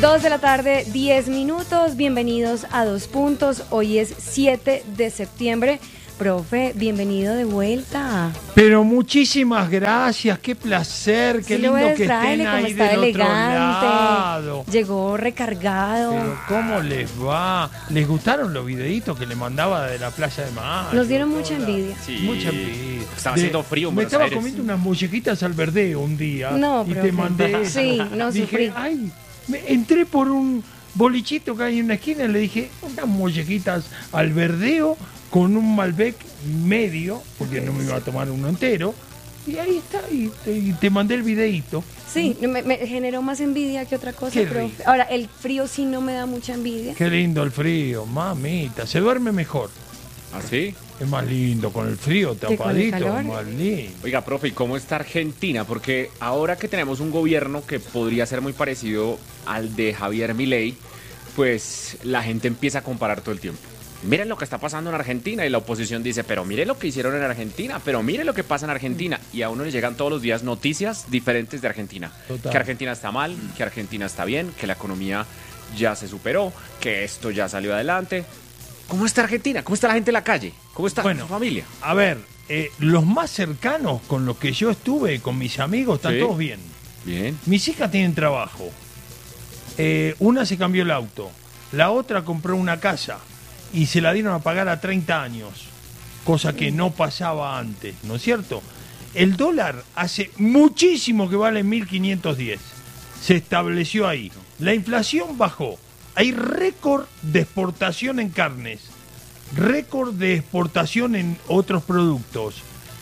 2 de la tarde, 10 minutos. Bienvenidos a Dos Puntos. Hoy es 7 de septiembre. Profe, bienvenido de vuelta. Pero muchísimas gracias, qué placer, qué lindo que estén ahí del otro lado. Llegó recargado. Pero ¿cómo les va? ¿Les gustaron los videitos que le mandaba de la playa de Mayo? Nos dieron mucha envidia. Sí. Mucha envidia. Estaba haciendo frío en Me Buenos estaba Aires. comiendo unas mollejitas al verdeo un día. No, y profe. te mandé eso. Sí, no, Dije, sufrí. ay, entré por un bolichito que hay en una esquina y le dije, unas mollejitas al verdeo con un Malbec medio, porque no me iba a tomar uno entero, y ahí está, y te mandé el videíto. Sí, me generó más envidia que otra cosa, Qué profe. rico. Ahora, el frío sí no me da mucha envidia. Qué lindo el frío, mamita, se duerme mejor. ¿Ah, sí? Es más lindo con el frío, Que con el tapadito, calor. es más lindo. Oiga, profe, ¿y cómo está Argentina? Porque ahora que tenemos un gobierno que podría ser muy parecido al de Javier Milei, pues la gente empieza a comparar todo el tiempo. Miren lo que está pasando en Argentina y la oposición dice, pero mire lo que hicieron en Argentina, pero mire lo que pasa en Argentina. Y a uno le llegan todos los días noticias diferentes de Argentina. Total. Que Argentina está mal, que Argentina está bien, que la economía ya se superó, que esto ya salió adelante. ¿Cómo está Argentina? ¿Cómo está la gente en la calle? ¿Cómo está su familia? A ver, los más cercanos con los que yo estuve, con mis amigos, están Sí. todos bien. Bien. Mis hijas tienen trabajo. Una se cambió el auto, la otra compró una casa y se la dieron a pagar a 30 años, cosa que no pasaba antes, ¿no es cierto? El dólar hace muchísimo que vale 1.510, se estableció ahí, la inflación bajó, hay récord de exportación en carnes, récord de exportación en otros productos.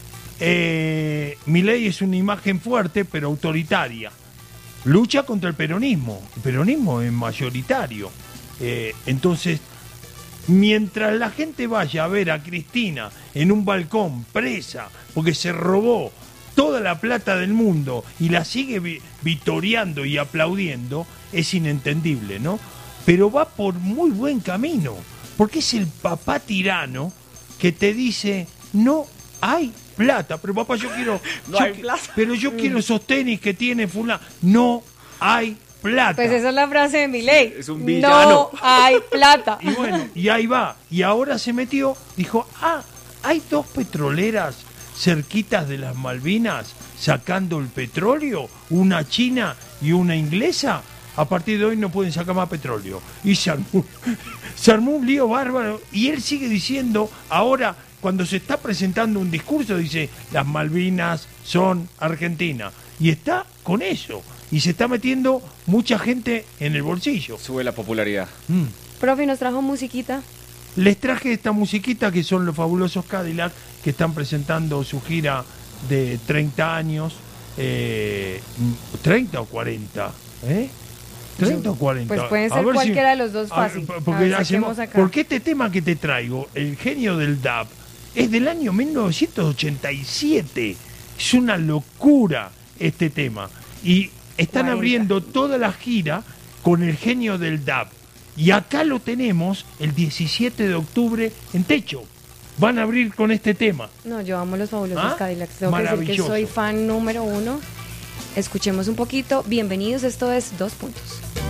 Milei es una imagen fuerte pero autoritaria. Lucha contra el peronismo es mayoritario. Entonces, mientras la gente vaya a ver a Cristina en un balcón presa porque se robó toda la plata del mundo y la sigue vitoreando y aplaudiendo, es inentendible, ¿no? Pero va por muy buen camino, porque es el papá tirano que te dice, no hay plata, pero papá yo quiero... Pero yo quiero esos tenis que tiene fulano. No hay plata. Pues esa es la frase de Milei. Es un villano. No hay plata. Y bueno, y ahí va. Y ahora se metió, dijo, hay dos petroleras cerquitas de las Malvinas sacando el petróleo, una china y una inglesa. A partir de hoy no pueden sacar más petróleo. Y se armó un lío bárbaro. Y él sigue diciendo, ahora, cuando se está presentando un discurso, dice, las Malvinas son Argentina. Y está con eso. Y se está metiendo mucha gente en el bolsillo. Sube la popularidad. Profe, ¿nos trajo musiquita? Les traje esta musiquita que son los fabulosos Cadillac, que están presentando su gira de 30 años, 30 o 40, ¿eh? 30 o 40. Pues pueden A ser ver cualquiera de los dos fácil. Porque, Saquemos acá. porque este tema que te traigo, El genio del dub, es del año 1987. Es una locura este tema. Y están 40. abriendo toda la gira con El genio del dub. Y acá lo tenemos el 17 de octubre en Techo. Van a abrir con este tema. No, yo amo los fabulosos Cadillacs. Tengo que decir que Maravilloso. soy fan número 1. Escuchemos un poquito. Bienvenidos, esto es Dos Puntos.